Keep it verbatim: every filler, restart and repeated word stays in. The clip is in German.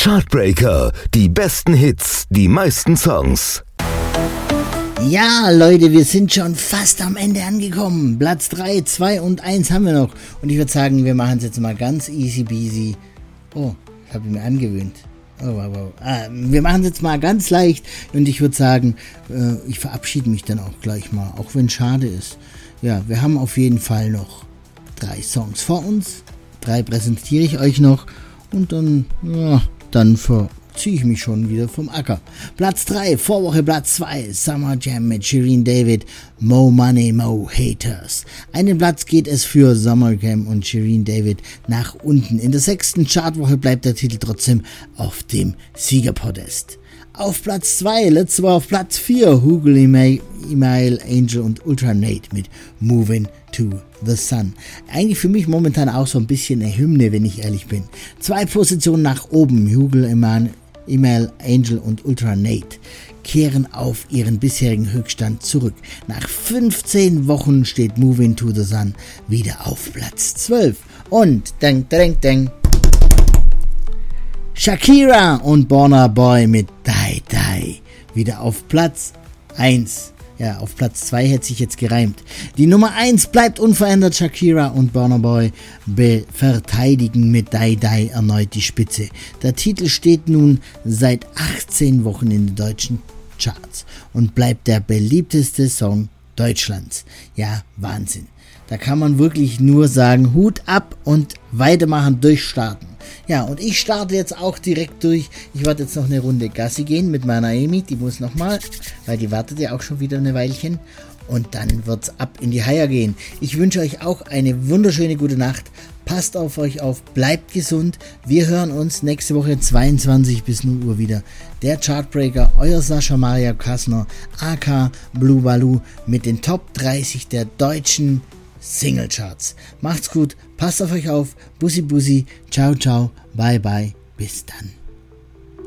Chartbreaker, die besten Hits, die meisten Songs. Ja, Leute, wir sind schon fast am Ende angekommen. Platz drei, zwei und eins haben wir noch. Und ich würde sagen, wir machen es jetzt mal ganz easy peasy. Oh, das habe ich mir angewöhnt. Oh, wow, wow. Ah, wir machen es jetzt mal ganz leicht. Und ich würde sagen, äh, ich verabschiede mich dann auch gleich mal, auch wenn es schade ist. Ja, wir haben auf jeden Fall noch drei Songs vor uns. Drei präsentiere ich euch noch. Und dann, ja, dann verziehe ich mich schon wieder vom Acker. Platz drei, Vorwoche Platz zwei, Summer Jam mit Shirin David, Mo Money, Mo Haters. Einen Platz geht es für Summer Jam und Shirin David nach unten. In der sechsten Chartwoche bleibt der Titel trotzdem auf dem Siegerpodest. Auf Platz zwei, letzte Woche auf Platz vier, Hugel, Email, Email, Angel und Ultra Nate mit Moving to the Sun. Eigentlich für mich momentan auch so ein bisschen eine Hymne, wenn ich ehrlich bin. Zwei Positionen nach oben, Hugel, Email, Angel und Ultra Nate kehren auf ihren bisherigen Höchststand zurück. Nach fünfzehn Wochen steht Moving to the Sun wieder auf Platz zwölf. Und, deng, deng, deng, Shakira und Burna Boy mit Die Die wieder auf Platz eins. Ja, auf Platz zwei hätte sich jetzt gereimt. Die Nummer eins bleibt unverändert. Shakira und Burna Boy be- verteidigen mit Die Die erneut die Spitze. Der Titel steht nun seit achtzehn Wochen in den deutschen Charts und bleibt der beliebteste Song Deutschlands. Ja, Wahnsinn. Da kann man wirklich nur sagen, Hut ab und weitermachen, durchstarten. Ja, und ich starte jetzt auch direkt durch. Ich werde jetzt noch eine Runde Gassi gehen mit meiner Amy. Die muss nochmal, weil die wartet ja auch schon wieder eine Weilchen. Und dann wird's ab in die Haier gehen. Ich wünsche euch auch eine wunderschöne gute Nacht. Passt auf euch auf, bleibt gesund. Wir hören uns nächste Woche zweiundzwanzig bis null Uhr wieder. Der Chartbreaker, euer Sascha Maria Kassner, aka Blue Baloo, mit den Top dreißig der deutschen Singlecharts. Macht's gut, passt auf euch auf, Bussi Bussi, ciao ciao, bye bye, bis dann.